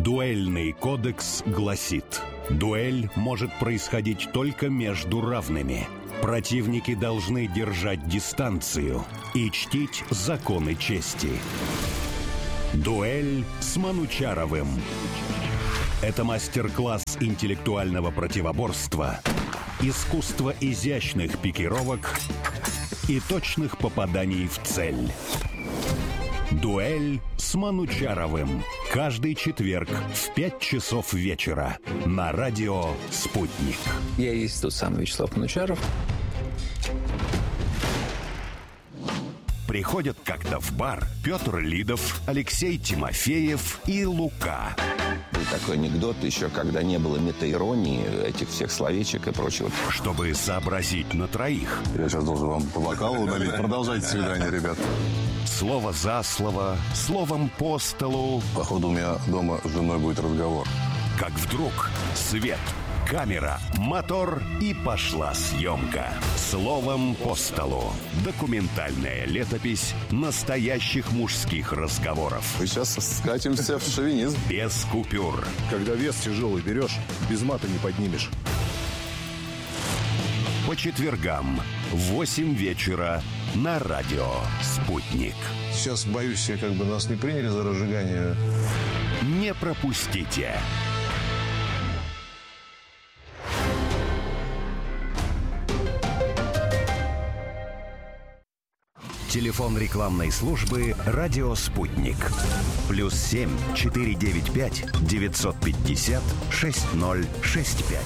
Дуэльный кодекс гласит: дуэль может происходить только между равными. Противники должны держать дистанцию и чтить законы чести. Дуэль с Манучаровым. Это мастер-класс интеллектуального противоборства, искусство изящных пикировок и точных попаданий в цель. Дуэль с Манучаровым. Каждый четверг в 5 часов вечера на радио «Спутник». Я и есть тот самый Вячеслав Манучаров. Приходят как-то в бар Петр Лидов, Алексей Тимофеев и Лука. Был такой анекдот еще, когда не было метаиронии, этих всех словечек и прочего. Чтобы сообразить на троих. Я сейчас должен вам по бокалу налить. Продолжайте свидание, ребят. Слово за слово, словом по столу. Походу, у меня дома с женой будет разговор. Как вдруг свет, камера, мотор и пошла съемка. Словом по столу. Документальная летопись настоящих мужских разговоров. Мы сейчас скатимся в шовинизм. Без купюр. Когда вес тяжелый берешь, без мата не поднимешь. По четвергам в 8 вечера на радио «Спутник». Сейчас, боюсь, я нас не приняли за разжигание. Не пропустите. Телефон рекламной службы «Радио Спутник». +7 495 950 6065.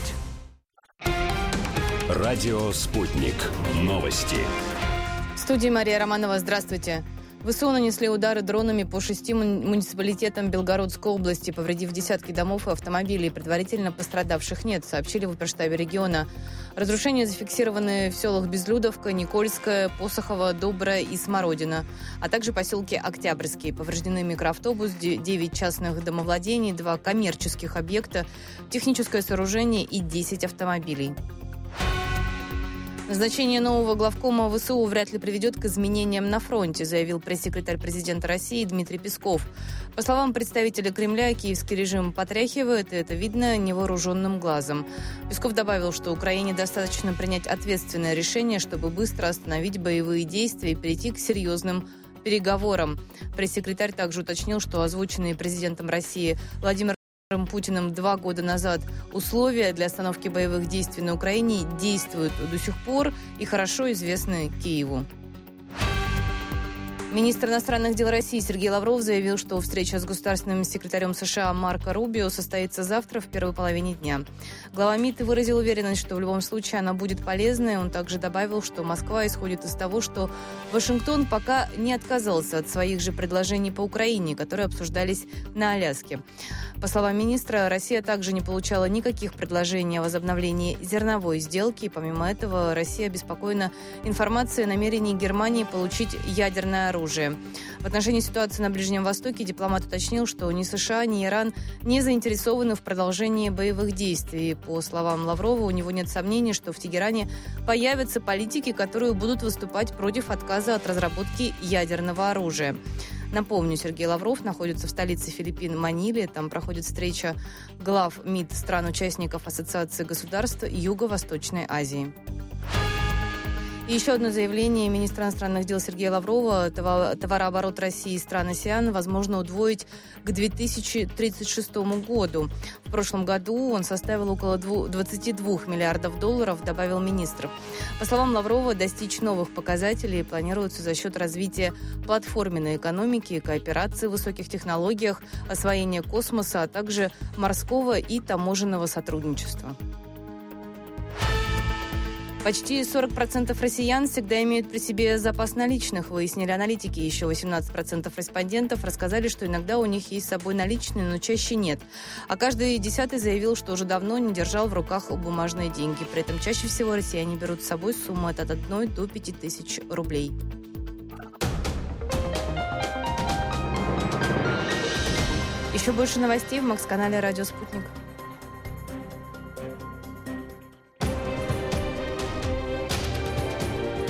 Радио «Спутник». Новости. В студии Мария Романова. Здравствуйте. ВСУ нанесли удары дронами по 6 муниципалитетам Белгородской области, повредив десятки домов и автомобилей. Предварительно пострадавших нет, сообщили в оперштабе региона. Разрушения зафиксированы в селах Безлюдовка, Никольская, Посохово, Добрая и Смородина, а также поселки Октябрьские. Повреждены микроавтобус, 9 частных домовладений, 2 коммерческих объекта, техническое сооружение и 10 автомобилей. Назначение нового главкома ВСУ вряд ли приведет к изменениям на фронте, заявил пресс-секретарь президента России Дмитрий Песков. По словам представителя Кремля, киевский режим потряхивает, и это видно невооруженным глазом. Песков добавил, что Украине достаточно принять ответственное решение, чтобы быстро остановить боевые действия и перейти к серьезным переговорам. Пресс-секретарь также уточнил, что озвученные президентом России Владимиром Путиным 2 года назад условия для остановки боевых действий на Украине действуют до сих пор и хорошо известны Киеву. Министр иностранных дел России Сергей Лавров заявил, что встреча с государственным секретарем США Марко Рубио состоится завтра в первой половине дня. Глава МИД выразил уверенность, что в любом случае она будет полезной. Он также добавил, что Москва исходит из того, что Вашингтон пока не отказался от своих же предложений по Украине, которые обсуждались на Аляске. По словам министра, Россия также не получала никаких предложений о возобновлении зерновой сделки. Помимо этого, Россия обеспокоена информацией о намерении Германии получить ядерное оружие. В отношении ситуации на Ближнем Востоке дипломат уточнил, что ни США, ни Иран не заинтересованы в продолжении боевых действий. По словам Лаврова, у него нет сомнений, что в Тегеране появятся политики, которые будут выступать против отказа от разработки ядерного оружия. Напомню, Сергей Лавров находится в столице Филиппин Маниле. Там проходит встреча глав МИД стран-участников Ассоциации государств Юго-Восточной Азии. И еще одно заявление министра иностранных дел Сергея Лаврова. Товарооборот России и стран АСЕАН возможно удвоить к 2036 году. В прошлом году он составил около 22 миллиардов долларов, добавил министр. По словам Лаврова, достичь новых показателей планируется за счет развития платформенной экономики, кооперации в высоких технологиях, освоения космоса, а также морского и таможенного сотрудничества. Почти 40% россиян всегда имеют при себе запас наличных, выяснили аналитики. Еще 18% респондентов рассказали, что иногда у них есть с собой наличные, но чаще нет. А каждый 10-й заявил, что уже давно не держал в руках бумажные деньги. При этом чаще всего россияне берут с собой сумму от 1 до 5 тысяч рублей. Еще больше новостей в Макс-канале «Радио Спутник».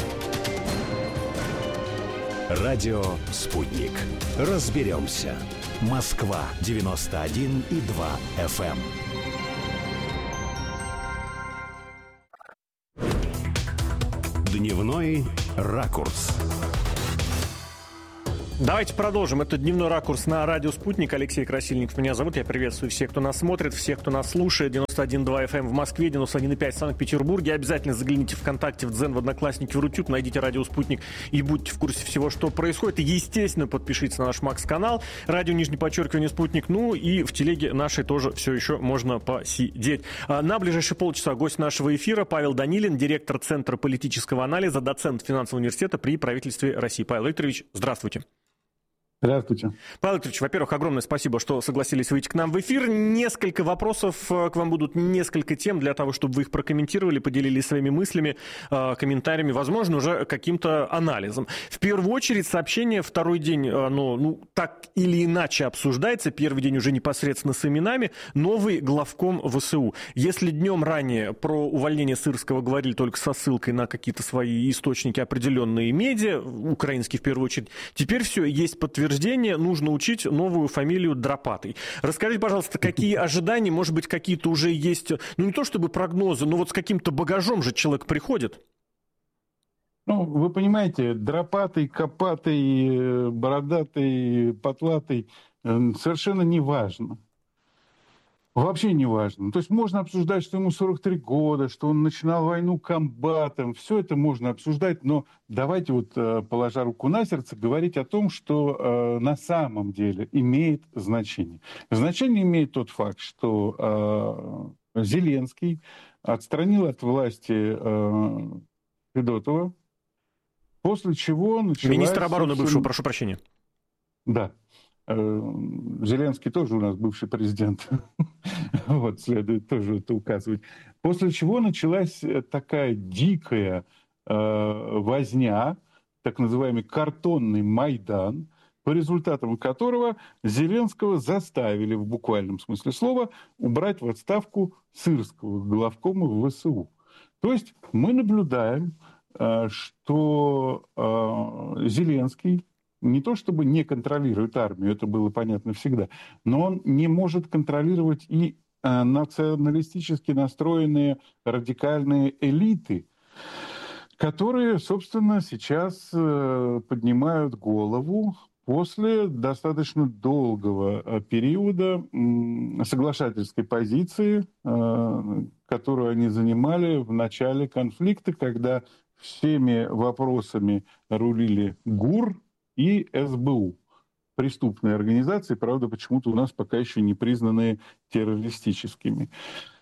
Радио «Спутник». Разберемся. Москва 91,2 FM. Дневной ракурс. Давайте продолжим. Это «Дневной ракурс» на радио «Спутник». Алексей Красильников меня зовут. Я приветствую всех, кто нас смотрит, всех, кто нас слушает. 91,2 FM в Москве, 91,5 в Санкт-Петербурге. Обязательно загляните ВКонтакте, в Дзен, в Одноклассники, в Рутюб. Найдите радио «Спутник» и будьте в курсе всего, что происходит. И, естественно, подпишитесь на наш Макс-канал. Радио, _ «Спутник». Ну и в телеге нашей тоже все еще можно посидеть. На ближайшие полчаса гость нашего эфира Павел Данилин, директор Центра политического анализа, доцент финансового университета при правительстве России. Павел Викторович, здравствуйте. Здравствуйте. Павел Викторович, во-первых, огромное спасибо, что согласились выйти к нам в эфир. Несколько вопросов к вам будут, несколько тем для того, чтобы вы их прокомментировали, поделились своими мыслями, комментариями, возможно, уже каким-то анализом. В первую очередь, сообщение второй день, оно так или иначе обсуждается. Первый день уже непосредственно с именами. Новый главком ВСУ. Если днем ранее про увольнение Сырского говорили только со ссылкой на какие-то свои источники, определенные медиа, украинские в первую очередь, теперь все, есть подтверждение. Нужно учить новую фамилию Дропатый. Расскажите, пожалуйста, какие ожидания, может быть, какие-то уже есть, не то чтобы прогнозы, но вот с каким-то багажом же человек приходит? Вы понимаете, Дропатый, Копатый, Бородатый, Потлатый совершенно не важно. Вообще не важно. То есть можно обсуждать, что ему 43 года, что он начинал войну комбатом. Все это можно обсуждать, но давайте положа руку на сердце, говорить о том, что на самом деле имеет значение. Значение имеет тот факт, что Зеленский отстранил от власти Федотова, после чего началась... Министр обороны бывшего, прошу прощения. Да. Зеленский тоже у нас бывший президент. Следует тоже это указывать. После чего началась такая дикая возня, так называемый картонный Майдан, по результатам которого Зеленского заставили, в буквальном смысле слова, убрать в отставку Сырского, главкома ВСУ. То есть мы наблюдаем, что Зеленский не то чтобы не контролирует армию, это было понятно всегда, но он не может контролировать и националистически настроенные радикальные элиты, которые, собственно, сейчас поднимают голову после достаточно долгого периода соглашательской позиции, которую они занимали в начале конфликта, когда всеми вопросами рулили ГУР и СБУ. Преступные организации, правда, почему-то у нас пока еще не признанные террористическими.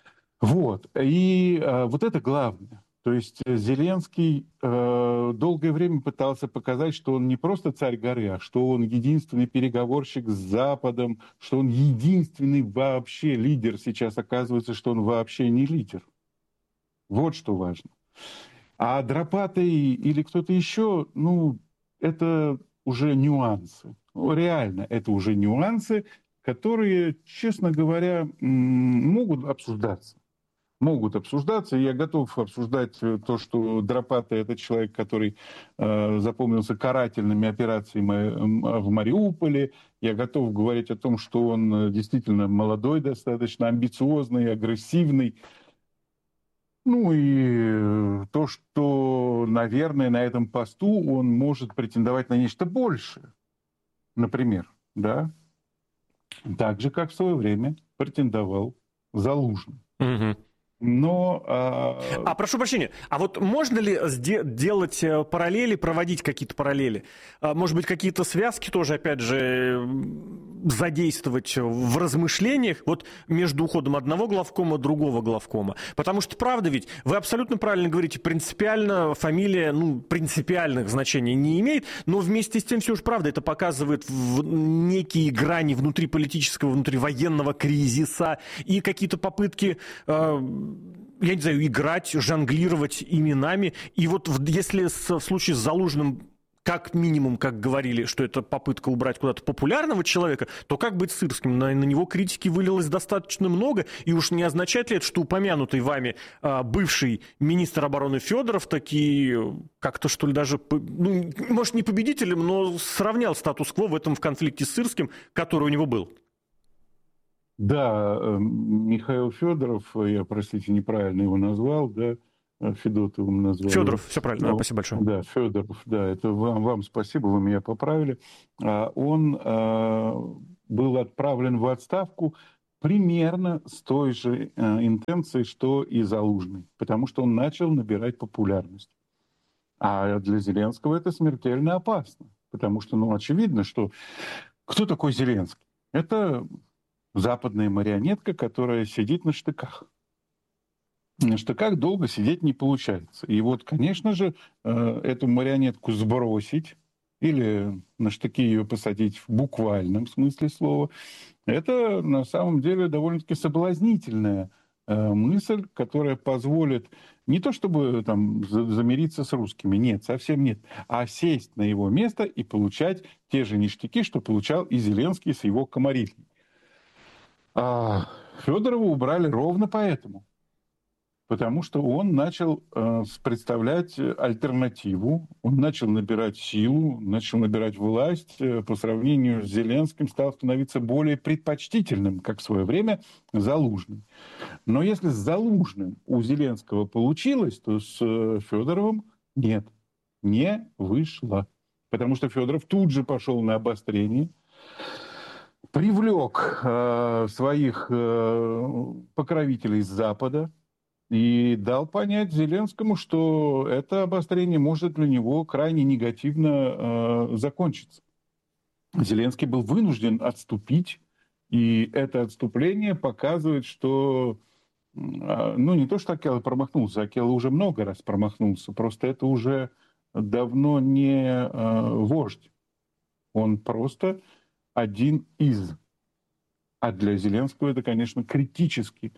И это главное. То есть Зеленский долгое время пытался показать, что он не просто царь горы, а что он единственный переговорщик с Западом, что он единственный вообще лидер. Сейчас оказывается, что он вообще не лидер. Вот что важно. А Дропатый или кто-то еще, это уже нюансы. Реально, это уже нюансы, которые, честно говоря, могут обсуждаться. Я готов обсуждать то, что Дропатый — это человек, который запомнился карательными операциями в Мариуполе. Я готов говорить о том, что он действительно молодой, достаточно амбициозный, агрессивный. И то, что, наверное, на этом посту он может претендовать на нечто большее. Например, да? Так же, как в свое время претендовал Залужный. Угу. Но... прошу прощения, можно ли делать параллели, проводить какие-то параллели? Может быть, какие-то связки тоже, опять же, задействовать в размышлениях между уходом одного главкома, другого главкома? Потому что, правда ведь, вы абсолютно правильно говорите, принципиально фамилия, принципиальных значений не имеет, но вместе с тем все же правда, это показывает некие грани внутриполитического, внутривоенного кризиса и какие-то попытки... я не знаю, играть, жонглировать именами. И если в случае с Залужным как минимум, как говорили, что это попытка убрать куда-то популярного человека, то как быть с Сырским? На него критики вылилось достаточно много, и уж не означает ли это, что упомянутый вами бывший министр обороны Федоров таки как-то, что ли, даже, ну, может, не победителем, но сравнял статус-кво в этом в конфликте с Сырским, который у него был? Да, Михаил Федоров, я, простите, неправильно его назвал, да, Федотовым назвал. Федоров, все правильно, спасибо большое. Да, Федоров, да, это вам спасибо, вы меня поправили. Он был отправлен в отставку примерно с той же интенцией, что и Залужный, потому что он начал набирать популярность. А для Зеленского это смертельно опасно, потому что, ну, очевидно, что кто такой Зеленский? Это западная марионетка, которая сидит на штыках. На штыках долго сидеть не получается. И вот, конечно же, эту марионетку сбросить или на штыки ее посадить в буквальном смысле слова, это на самом деле довольно-таки соблазнительная мысль, которая позволит не то чтобы там замириться с русскими, нет, совсем нет, а сесть на его место и получать те же ништяки, что получал и Зеленский с его комарильей. А Федорова убрали ровно поэтому. Потому что он начал представлять альтернативу, он начал набирать силу, начал набирать власть, по сравнению с Зеленским стал становиться более предпочтительным, как в свое время Залужный. Но если с Залужным у Зеленского получилось, то с Федоровым нет, не вышло. Потому что Федоров тут же пошел на обострение, привлек своих покровителей с Запада, и дал понять Зеленскому, что это обострение может для него крайне негативно закончиться. Зеленский был вынужден отступить, и это отступление показывает, что, ну, не то, что Акела промахнулся, Акела уже много раз промахнулся, просто это уже давно не вождь. Он просто один из. А для Зеленского это, конечно, критически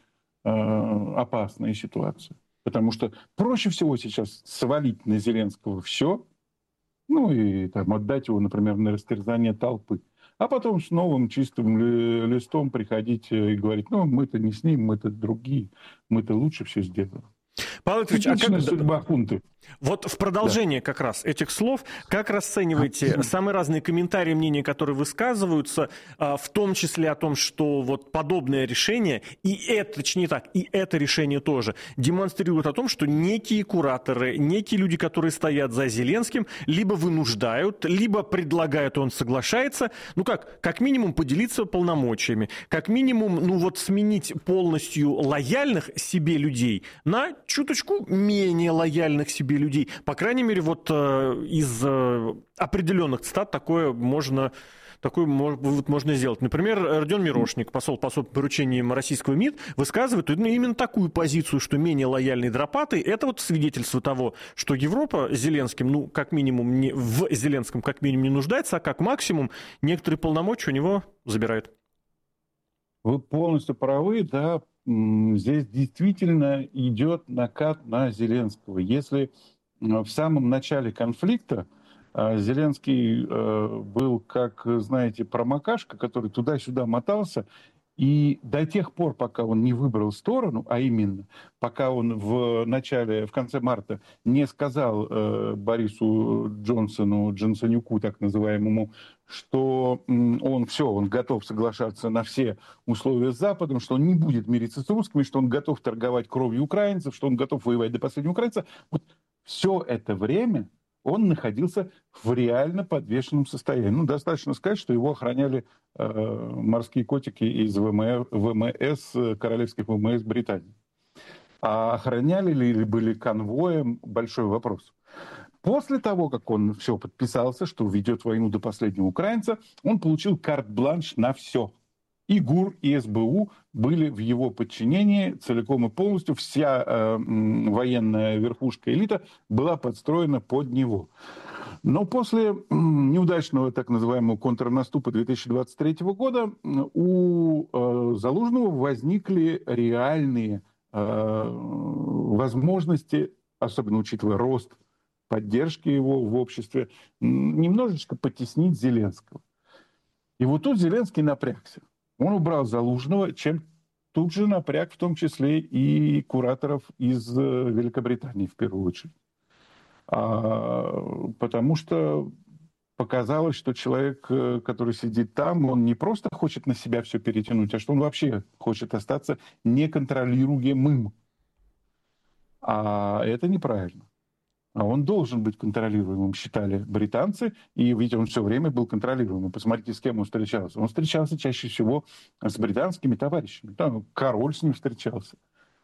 опасная ситуация. Потому что проще всего сейчас свалить на Зеленского все, ну и там, отдать его, например, на растерзание толпы. А потом с новым чистым листом приходить и говорить, ну, мы-то не с ним, мы-то другие, мы-то лучше все сделаем. Павел Викторович, а как судьба хунты? Вот в продолжение как раз этих слов, как расцениваете самые разные комментарии, мнения, которые высказываются, в том числе о том, что вот подобное решение, и это, точнее так, и это решение тоже, демонстрирует о том, что некие кураторы, некие люди, которые стоят за Зеленским, либо вынуждают, либо предлагают, и он соглашается, ну как минимум поделиться полномочиями, как минимум, ну вот сменить полностью лояльных себе людей на чуточку менее лояльных себе людей. По крайней мере, вот из определенных цитат такое можно сделать. Например, Родион Мирошник, посол по поручениям российского МИД, высказывает именно такую позицию, что менее лояльный Дропатый. Это вот свидетельство того, что Европа с Зеленским, ну, как минимум, в Зеленском как минимум не нуждается, а как максимум некоторые полномочия у него забирает. Вы полностью правы, да. Здесь действительно идет накат на Зеленского. Если в самом начале конфликта Зеленский был, как, знаете, промокашка, который туда-сюда мотался, и до тех пор, пока он не выбрал сторону, а именно, пока он в конце марта не сказал Борису Джонсонюку, так называемому, что он готов соглашаться на все условия с Западом, что он не будет мириться с русскими, что он готов торговать кровью украинцев, что он готов воевать до последнего украинца. Вот все это время он находился в реально подвешенном состоянии. Ну, достаточно сказать, что его охраняли морские котики из ВМС, королевских ВМС Британии. А охраняли ли были конвоем, большой вопрос. После того, как он все подписался, что ведет войну до последнего украинца, он получил карт-бланш на все. И ГУР, и СБУ были в его подчинении целиком и полностью. Вся военная верхушка элита была подстроена под него. Но после неудачного так называемого контрнаступа 2023 года у Залужного возникли реальные возможности, особенно учитывая рост поддержки его в обществе, немножечко потеснить Зеленского. И вот тут Зеленский напрягся. Он убрал Залужного, чем тут же напряг в том числе и кураторов из Великобритании в первую очередь. Потому что показалось, что человек, который сидит там, он не просто хочет на себя все перетянуть, а что он вообще хочет остаться неконтролируемым. А это неправильно. А он должен быть контролируемым, считали британцы, и ведь он все время был контролируемым. Посмотрите, с кем он встречался. Он встречался чаще всего с британскими товарищами. Там король с ним встречался.